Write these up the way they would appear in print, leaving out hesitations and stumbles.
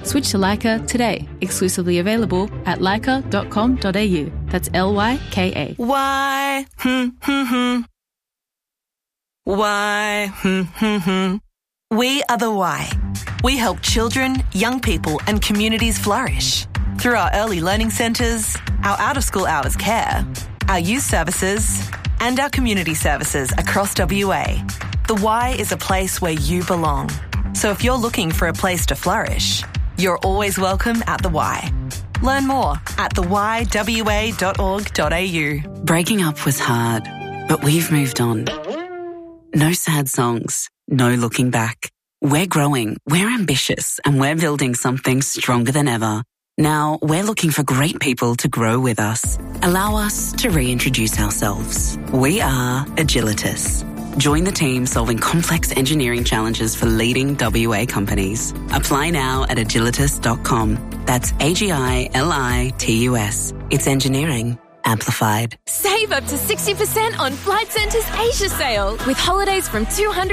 Switch to Leica today. Exclusively available at leica.com.au. That's Lyka. Why? Why? We are the Why. We help children, young people and communities flourish. Through our early learning centres, our out-of-school hours care, our youth services and our community services across WA. The Y is a place where you belong. So if you're looking for a place to flourish, you're always welcome at The Y. Learn more at theYWA.org.au. Breaking up was hard, but we've moved on. No sad songs, no looking back. We're growing, we're ambitious, and we're building something stronger than ever. Now, we're looking for great people to grow with us. Allow us to reintroduce ourselves. We are Agilitas. Join the team solving complex engineering challenges for leading WA companies. Apply now at agilitas.com. That's AGILITUS. It's engineering amplified. Save up to 60% on Flight Centre's Asia sale with holidays from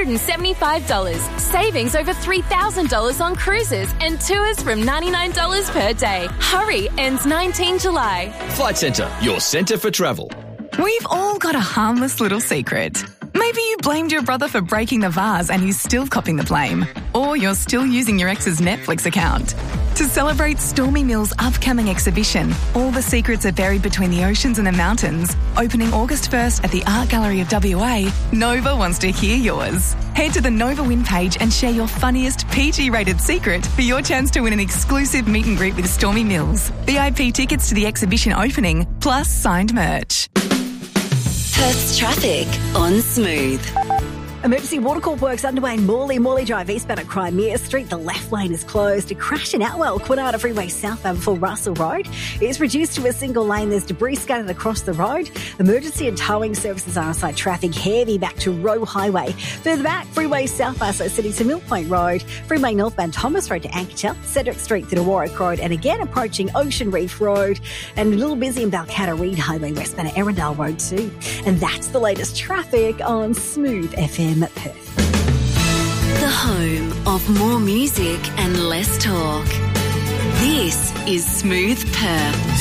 $275, savings over $3,000 on cruises and tours from $99 per day. Hurry, ends 19 July. Flight Centre, your centre for travel. We've all got a harmless little secret. Maybe you blamed your brother for breaking the vase and he's still copping the blame. Or you're still using your ex's Netflix account. To celebrate Stormy Mill's upcoming exhibition, All the Secrets Are Buried Between the Oceans and the Mountains, opening August 1st at the Art Gallery of WA, Nova wants to hear yours. Head to the Nova Win page and share your funniest PG-rated secret for your chance to win an exclusive meet and greet with Stormy Mills, VIP tickets to the exhibition opening, plus signed merch. Perth's traffic on Smooth. Emergency watercourse works underway in Morley Drive eastbound at Crimea Street. The left lane is closed. A crash in Outwell, Quinata Freeway southbound before Russell Road is reduced to a single lane. There's debris scattered across the road. Emergency and towing services are on-site traffic heavy back to Roe Highway. Further back, Freeway southbound City to Mill Point Road. Freeway northbound Thomas Road to Ankertel. Cedric Street to Warwick Road. And again approaching Ocean Reef Road. And a little busy in Balcatta Reed Highway westbound at Erindale Road too. And that's the latest traffic on Smooth FM. Perth. The home of more music and less talk. This is Smooth Perth.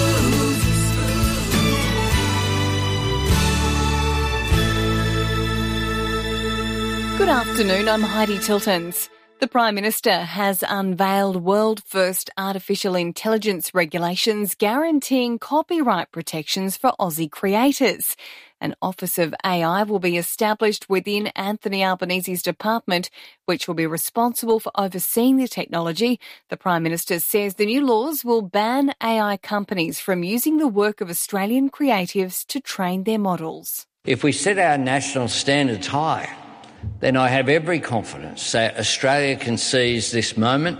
Good afternoon, I'm Heidi Tiltons. The Prime Minister has unveiled world-first artificial intelligence regulations guaranteeing copyright protections for Aussie creators. An Office of AI will be established within Anthony Albanese's department, which will be responsible for overseeing the technology. The Prime Minister says the new laws will ban AI companies from using the work of Australian creatives to train their models. If we set our national standards high, then I have every confidence that Australia can seize this moment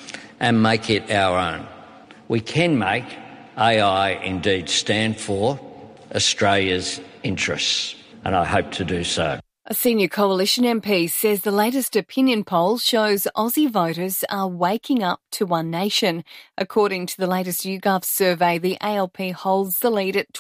and make it our own. We can make AI indeed stand for Australia's interests, and I hope to do so. A senior Coalition MP says the latest opinion poll shows Aussie voters are waking up to One Nation. According to the latest YouGov survey, the ALP holds the lead at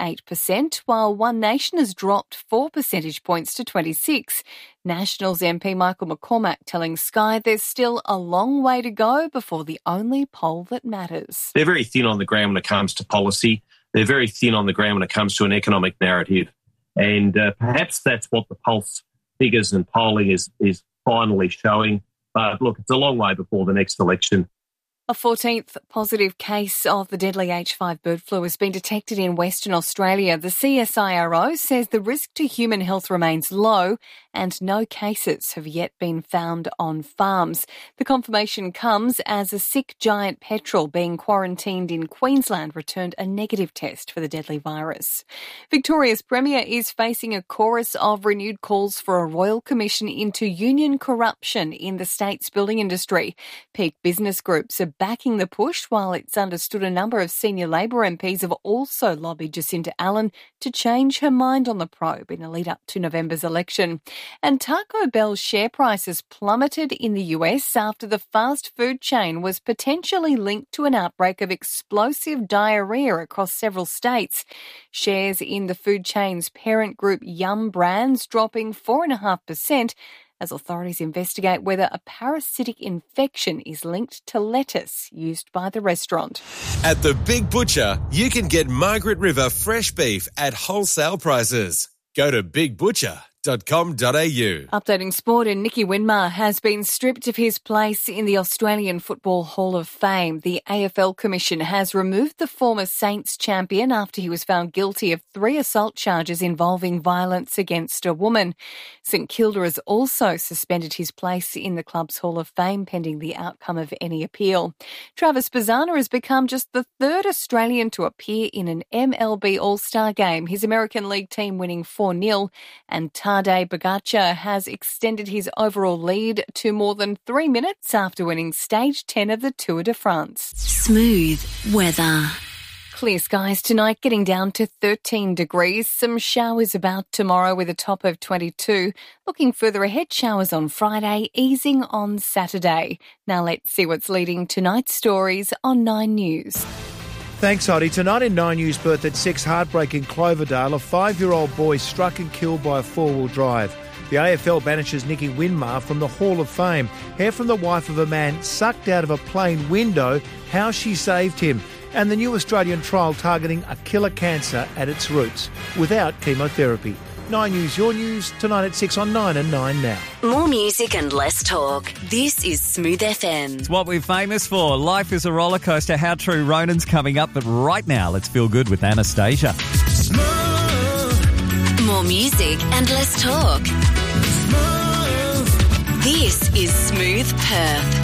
28%, while One Nation has dropped 4 percentage points to 26%. Nationals MP Michael McCormack telling Sky there's still a long way to go before the only poll that matters. They're very thin on the ground when it comes to policy. They're very thin on the ground when it comes to an economic narrative. And perhaps that's what the Pulse figures and polling is finally showing. But look, it's a long way before the next election. A 14th positive case of the deadly H5 bird flu has been detected in Western Australia. The CSIRO says the risk to human health remains low and no cases have yet been found on farms. The confirmation comes as a sick giant petrel being quarantined in Queensland returned a negative test for the deadly virus. Victoria's Premier is facing a chorus of renewed calls for a royal commission into union corruption in the state's building industry. Peak business groups are backing the push, while it's understood a number of senior Labor MPs have also lobbied Jacinta Allen to change her mind on the probe in the lead up to November's election. And Taco Bell's share prices plummeted in the US after the fast food chain was potentially linked to an outbreak of explosive diarrhea across several states. Shares in the food chain's parent group Yum Brands dropping 4.5%. as authorities investigate whether a parasitic infection is linked to lettuce used by the restaurant. At the Big Butcher, you can get Margaret River fresh beef at wholesale prices. Go to bigbutcher.com.au. Updating sport, and Nicky Winmar has been stripped of his place in the Australian Football Hall of Fame. The AFL Commission has removed the former Saints champion after he was found guilty of 3 assault charges involving violence against a woman. St Kilda has also suspended his place in the club's Hall of Fame pending the outcome of any appeal. Travis Bazzana has become just the 3rd Australian to appear in an MLB All-Star game, his American League team winning 4-0, and Tadej Pogačar has extended his overall lead to more than 3 minutes after winning stage 10 of the Tour de France. Smooth weather. Clear skies tonight, getting down to 13 degrees. Some showers about tomorrow with a top of 22. Looking further ahead, showers on Friday, easing on Saturday. Now let's see what's leading tonight's stories on 9 News. Thanks, Oddy. Tonight in 9 News, Perth at 6, heartbreak in Cloverdale. A 5-year-old boy struck and killed by a four-wheel drive. The AFL banishes Nicky Winmar from the Hall of Fame. Hear from the wife of a man sucked out of a plane window, how she saved him. And the new Australian trial targeting a killer cancer at its roots, without chemotherapy. 9 News, your news, tonight at 6 on 9 and 9 now. More music and less talk. This is Smooth FM. It's what we're famous for. Life is a roller coaster. How True Ronan's coming up, but right now, let's feel good with Anastasia. Smooth. More music and less talk. Smooth. This is Smooth Perth.